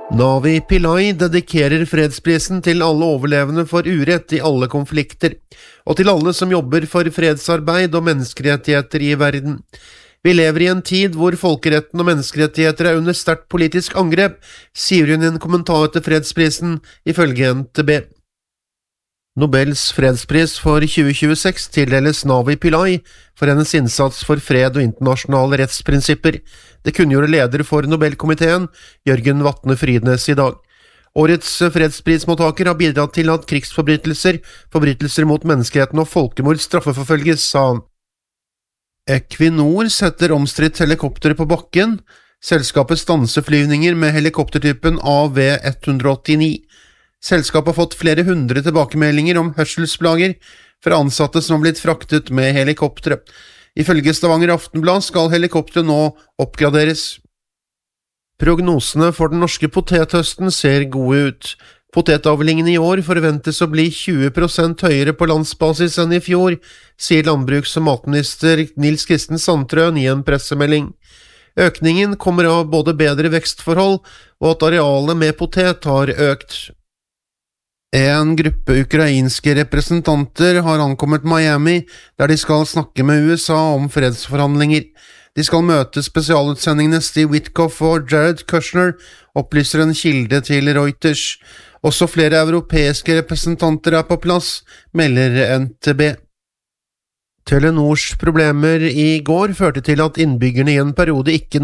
Navi Pillai dedikerer fredsprisen til alle overlevende for urett i alle konflikter, og til alle som jobber for fredsarbeid og menneskerettigheter i verden. Vi lever i en tid hvor folkeretten og menneskerettigheter er under sterkt politisk angrep, sier hun i en kommentar til fredsprisen, ifølge NTB. Nobels fredspris for 2026 tildeles Navi Pillai for hennes innsats for fred og internasjonale rettsprinsipper. Det kunngjorde leder for Nobelkomiteen, Jørgen Vatne Frydnes, i dag. Årets fredsprismottaker har bidratt til at krigsforbrytelser, forbrytelser mot menneskeheten og folkemord straffeforfølges, sa han. Equinor setter omstridt helikopter på bakken. Selskapet stanser flyvninger med helikoptertypen AV-189. Selskapet har fått flere hundre tilbakemeldinger om hørselsplager fra ansatte som har blitt fraktet med helikoptre. Ifølge Stavanger Aftenblad skal helikopteret nå oppgraderes. Prognosene for den norske potethøsten ser gode ut. Potetavlingen i år forventes å bli 20% høyere på landsbasis enn i fjor, sier landbruks- og matminister Nils Kristen Sandtrøen i en pressemelding. Økningen kommer av både bedre vekstforhold og at arealet med potet har økt. En gruppe ukrainske representanter har ankommet Miami, der de skal snakke med USA om fredsforhandlinger. De skal møte spesialutsendingene Steve Witkoff og Jared Kushner, opplyser en kilde til Reuters. Også flere europeiske representanter er på plass, melder NTB. Telenors problemer i går førte til at innbyggerne i en periode ikke